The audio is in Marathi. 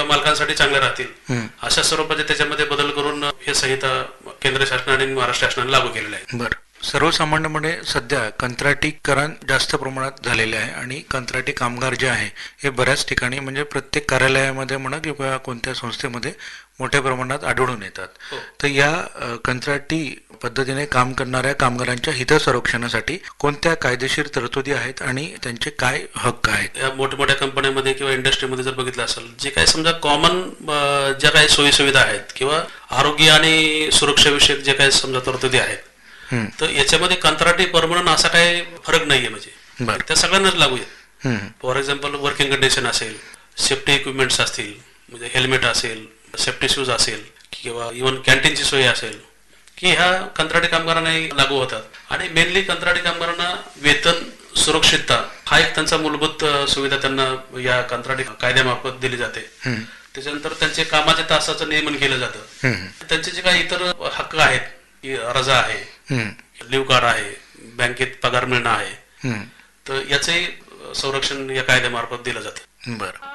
मालकांसाठी चांगल्या राहतील अशा स्वरूपाचे त्याच्यामध्ये बदल करून हे संहिता केंद्र शासनाने आणि महाराष्ट्र शासनाने लागू केलेलं आहे. बरं. सर्वसामान्यपणे सध्या कंत्राटीकरण जास्त प्रमाणात झालेले आहे आणि कंत्राटी कामगार जे आहे हे बऱ्याच ठिकाणी म्हणजे प्रत्येक कार्यालयामध्ये म्हणा किंवा कोणत्या संस्थेमध्ये मोठ्या प्रमाणात आढळून येतात. तर या कंत्राटी पद्धतीने काम करणाऱ्या कामगारांच्या हितसंरक्षणासाठी कोणत्या कायदेशीर तरतुदी आहेत आणि त्यांचे काय हक्क आहेत? या मोठमोठ्या कंपन्यांमध्ये किंवा इंडस्ट्रीमध्ये जर बघितलं असेल, जे काही समजा कॉमन ज्या काही सोयीसुविधा आहेत किंवा आरोग्य आणि सुरक्षाविषयक जे काही समजा तरतुदी आहेत, तर याच्यामध्ये कंत्राटी परमनंट असा काही फरक नाहीये. म्हणजे त्या सगळ्यांनाच लागू आहे. फॉर एक्झाम्पल वर्किंग कंडिशन असेल, सेफ्टी इक्विपमेंट्स असतील, म्हणजे हेल्मेट असेल, सेफ्टी शूज असेल किंवा इव्हन कॅन्टीनची सोय असेल, की ह्या कंत्राटी कामगारांना लागू होतात. आणि मेनली कंत्राटी कामगारांना वेतन, सुरक्षितता हा एक त्यांचा मूलभूत सुविधा त्यांना या कंत्राटी कायद्यामार्फत दिली जाते. त्याच्यानंतर त्यांचे कामाच्या तासाचं नियमन केलं जातं. त्यांचे जे काही इतर हक्क आहेत, की रजा आहे, लिव्ह कार्ड आहे, बँकेत पगार मिळणं आहे, तर याचंही संरक्षण या कायद्यामार्फत दिलं जातं. बरं.